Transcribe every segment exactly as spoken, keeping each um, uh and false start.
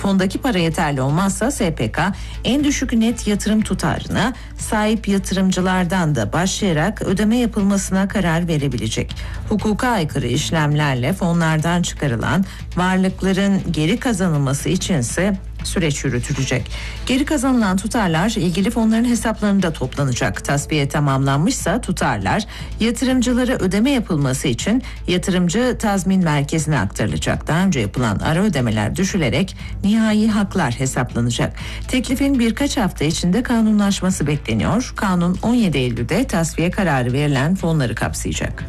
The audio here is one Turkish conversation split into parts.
fondaki para yeterli olmazsa S P K en düşük net yatırım tutarına sahip yatırımcılardan da başlayarak ödeme yapılmasına karar verebilecek. Hukuka aykırı işlemlerle fonlardan çıkarılan varlıkların geri kazanılması içinse süreç yürütülecek. Geri kazanılan tutarlar ilgili fonların hesaplarında toplanacak. Tasfiye tamamlanmışsa tutarlar yatırımcılara ödeme yapılması için yatırımcı tazmin merkezine aktarılacak. Daha önce yapılan ara ödemeler düşülerek nihai haklar hesaplanacak. Teklifin birkaç hafta içinde kanunlaşması bekleniyor. Kanun on yedi Eylül'de tasfiye kararı verilen fonları kapsayacak.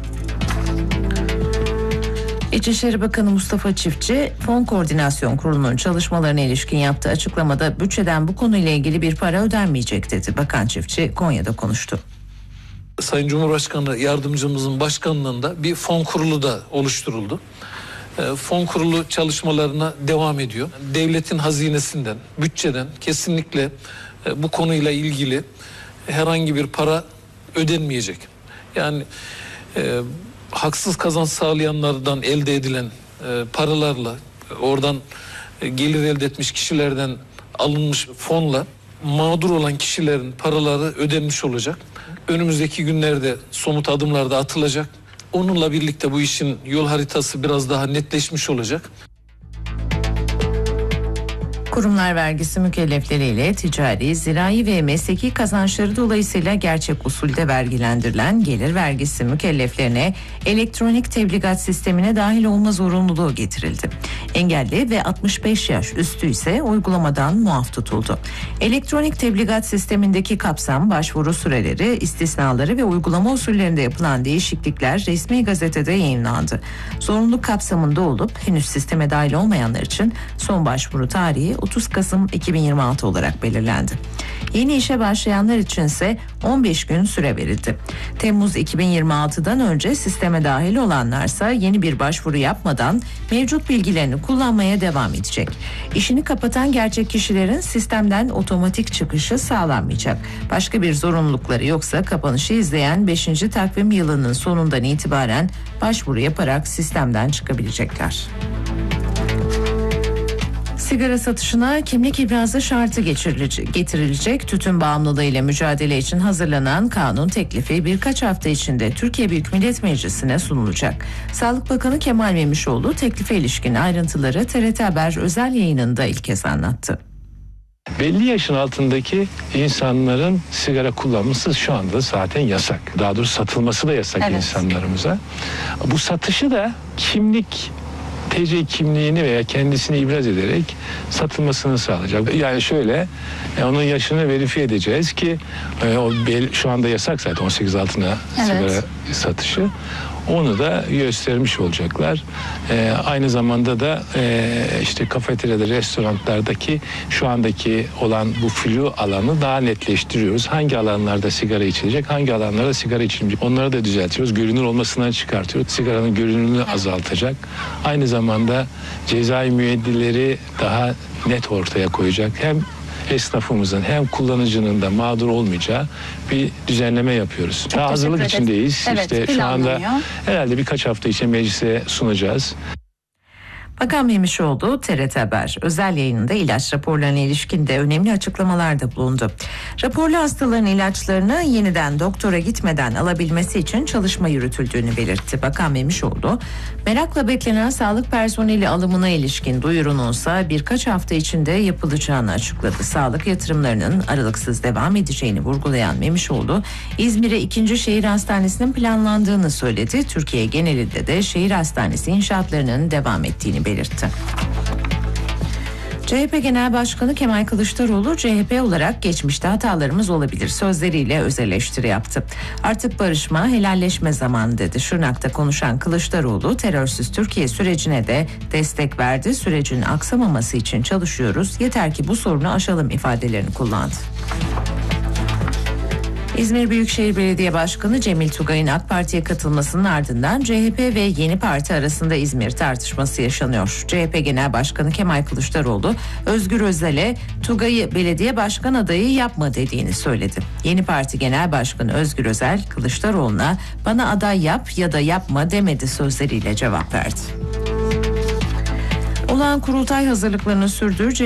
İçişleri Bakanı Mustafa Çiftçi, Fon Koordinasyon Kurulu'nun çalışmalarına ilişkin yaptığı açıklamada bütçeden bu konuyla ilgili bir para ödenmeyecek dedi. Bakan Çiftçi Konya'da konuştu. Sayın Cumhurbaşkanı yardımcımızın başkanlığında bir fon kurulu da oluşturuldu. Fon kurulu çalışmalarına devam ediyor. Devletin hazinesinden, bütçeden kesinlikle bu konuyla ilgili herhangi bir para ödenmeyecek. Yani e, haksız kazanç sağlayanlardan elde edilen e, paralarla, oradan e, gelir elde etmiş kişilerden alınmış fonla mağdur olan kişilerin paraları ödenmiş olacak. Önümüzdeki günlerde somut adımlar da atılacak. Onunla birlikte bu işin yol haritası biraz daha netleşmiş olacak. Kurumlar vergisi mükellefleriyle ticari, zirai ve mesleki kazançları dolayısıyla gerçek usulde vergilendirilen gelir vergisi mükelleflerine elektronik tebligat sistemine dahil olma zorunluluğu getirildi. Engelli ve altmış beş yaş üstü ise uygulamadan muaf tutuldu. Elektronik tebligat sistemindeki kapsam, başvuru süreleri, istisnaları ve uygulama usullerinde yapılan değişiklikler resmi gazetede yayınlandı. Zorunluluk kapsamında olup henüz sisteme dahil olmayanlar için son başvuru tarihi otuz Kasım iki bin yirmi altı olarak belirlendi. Yeni işe başlayanlar içinse on beş gün süre verildi. Temmuz iki bin yirmi altıdan önce sisteme dahil olanlarsa yeni bir başvuru yapmadan mevcut bilgilerini kullanmaya devam edecek. İşini kapatan gerçek kişilerin sistemden otomatik çıkışı sağlanmayacak. Başka bir zorunlulukları yoksa kapanışı izleyen beşinci takvim yılının sonundan itibaren başvuru yaparak sistemden çıkabilecekler. Sigara satışına kimlik ibrazı şartı getirilecek. Tütün bağımlılığı ile mücadele için hazırlanan kanun teklifi birkaç hafta içinde Türkiye Büyük Millet Meclisi'ne sunulacak. Sağlık Bakanı Kemal Memişoğlu teklife ilişkin ayrıntıları T R T Haber özel yayınında ilk kez anlattı. Belli yaşın altındaki insanların sigara kullanması şu anda zaten yasak. Daha doğrusu satılması da yasak, evet, insanlarımıza. Bu satışı da kimlik T C kimliğini veya kendisini ibraz ederek satılmasını sağlayacak. Yani şöyle, e, onun yaşını verifiye edeceğiz ki e, o bel, şu anda yasak zaten on sekiz altına, evet, sigara satışı. Onu da göstermiş olacaklar. Ee, aynı zamanda da e, işte kafeteryada, restoranlardaki şu andaki olan bu flu alanı daha netleştiriyoruz. Hangi alanlarda sigara içilecek, hangi alanlarda sigara içilmeyecek, onları da düzeltiyoruz. Görünür olmasından çıkartıyoruz. Sigaranın görünürlüğünü azaltacak. Aynı zamanda cezai müeyyidleri daha net ortaya koyacak. Hem esnafımızın hem kullanıcının da mağdur olmayacağı bir düzenleme yapıyoruz. Çok Daha hazırlık ederiz. içindeyiz. Evet, işte şu anda herhalde birkaç hafta içinde meclise sunacağız. Bakan Memişoğlu T R T Haber özel yayınında ilaç raporlarına ilişkin de önemli açıklamalarda bulundu. Raporlu hastaların ilaçlarını yeniden doktora gitmeden alabilmesi için çalışma yürütüldüğünü belirtti. Bakan Memişoğlu, merakla beklenen sağlık personeli alımına ilişkin duyurununsa birkaç hafta içinde yapılacağını açıkladı. Sağlık yatırımlarının aralıksız devam edeceğini vurgulayan Memişoğlu, İzmir'e ikinci şehir hastanesinin planlandığını söyledi. Türkiye genelinde de şehir hastanesi inşaatlarının devam ettiğini belirtti. belirtti. C H P Genel Başkanı Kemal Kılıçdaroğlu, C H P olarak geçmişte hatalarımız olabilir sözleriyle öz eleştiri yaptı. Artık barışma, helalleşme zamanı dedi. Şırnak'ta konuşan Kılıçdaroğlu, terörsüz Türkiye sürecine de destek verdi. Sürecin aksamaması için çalışıyoruz. Yeter ki bu sorunu aşalım ifadelerini kullandı. İzmir Büyükşehir Belediye Başkanı Cemil Tugay'ın AK Parti'ye katılmasının ardından C H P ve Yeni Parti arasında İzmir tartışması yaşanıyor. C H P Genel Başkanı Kemal Kılıçdaroğlu, Özgür Özel'e Tugay'ı belediye başkan adayı yapma dediğini söyledi. Yeni Parti Genel Başkanı Özgür Özel, Kılıçdaroğlu'na bana aday yap ya da yapma demedi sözleriyle cevap verdi. Olağan kurultay hazırlıklarını sürdürdü.